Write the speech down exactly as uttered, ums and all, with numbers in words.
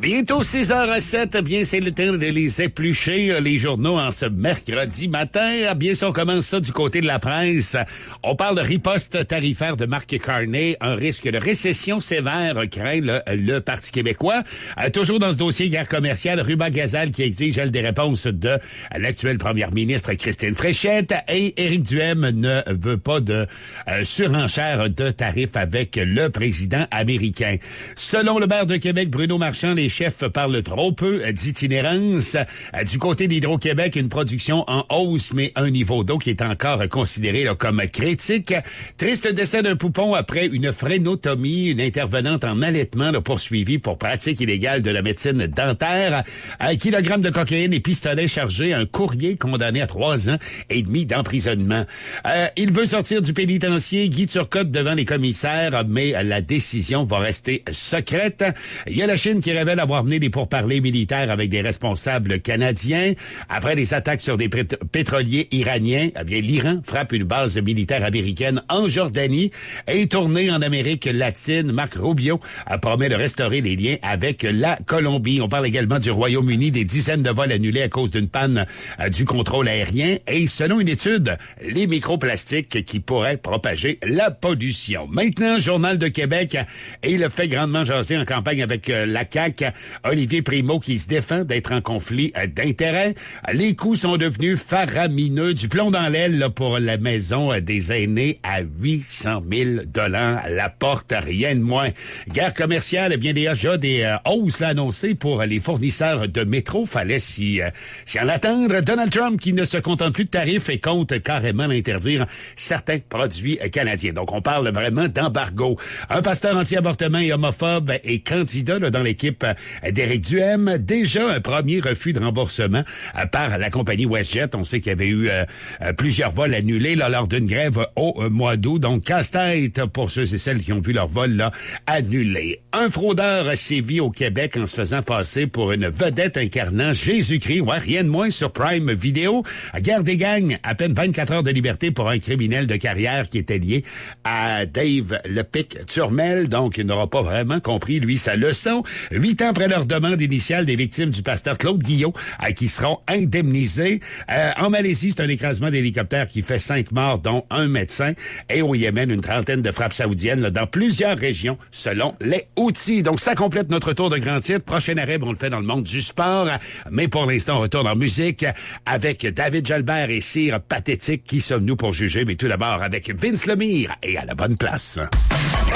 Bientôt six heures sept, bien c'est le temps de les éplucher, les journaux en ce mercredi matin. Bien si on commence ça du côté de la presse, on parle de riposte tarifaire de Mark Carney, un risque de récession sévère craint le, le Parti québécois. Euh, toujours dans ce dossier guerre commerciale, Ruba Gazal qui exige elle des réponses de l'actuelle première ministre Christine Fréchette et Éric Duhem ne veut pas de euh, surenchère de tarifs avec le président américain. Selon le maire de Québec, Bruno Marchand, les chefs parlent trop peu d'itinérance. Du côté d'Hydro-Québec, une production en hausse, mais un niveau d'eau qui est encore considéré là, comme critique. Triste décès d'un poupon après une frénotomie, une intervenante en allaitement là, poursuivie pour pratique illégale de la médecine dentaire. Un kilogramme de cocaïne et pistolet chargé, un courrier condamné à trois ans et demi d'emprisonnement. Euh, il veut sortir du pénitencier, Guy Turcotte devant les commissaires, mais la décision va rester secrète. Il y a la Chine qui révèle avoir mené des pourparlers militaires avec des responsables canadiens. Après les attaques sur des pét- pétroliers iraniens, eh bien, l'Iran frappe une base militaire américaine en Jordanie et tournée en Amérique latine. Marc Rubio promet de restaurer les liens avec la Colombie. On parle également du Royaume-Uni, des dizaines de vols annulés à cause d'une panne euh, du contrôle aérien et selon une étude, les microplastiques qui pourraient propager la pollution. Maintenant, Journal de Québec et le fait grandement jaser en campagne avec euh, la C A Q, Olivier Primo qui se défend d'être en conflit euh, d'intérêts. Les coûts sont devenus faramineux, du plomb dans l'aile là, pour la maison euh, des aînés à huit cent mille dollars la porte, rien de moins. Guerre commerciale, eh bien déjà des euh, hausses là, annoncées pour les fournisseurs de métro. Fallait s'y, euh, s'y en attendre. Donald Trump qui ne se contente plus de tarifs et compte carrément interdire certains produits euh, canadiens. Donc on parle vraiment d'embargo. Un pasteur anti-avortement et homophobe est candidat là, dans l'équipe euh, d'Éric Duhem. Déjà un premier refus de remboursement euh, par la compagnie WestJet. On sait qu'il y avait eu euh, euh, plusieurs vols annulés là, lors d'une grève au euh, mois d'août. Donc casse-tête pour ceux et celles qui ont vu leur vol là, annulé. Un fraudeur sévit au Québec en se faisant passer pour une vedette incarnant Jésus-Christ. Ouais, rien de moins sur Prime Video. Guerre des gangs, à peine vingt-quatre heures de liberté pour un criminel de carrière qui était lié à Dave Lepic-Turmel. Donc, il n'aura pas vraiment compris, lui, sa leçon. Huit ans après leur demande initiale des victimes du pasteur Claude Guillot, euh, qui seront indemnisées. Euh, en Malaisie, c'est un écrasement d'hélicoptère qui fait cinq morts, dont un médecin. Et au Yémen, une trentaine de frappes saoudiennes là, dans plusieurs régions, selon les Houthis. Donc, ça complète notre tour de grand titre. Prochain arrêt, on le fait dans le monde du sport. Mais pour l'instant, on retourne en musique avec David Jalbert et Cire Pathétique. Qui sommes-nous pour juger? Mais tout d'abord avec Vince Lemire et à la bonne place.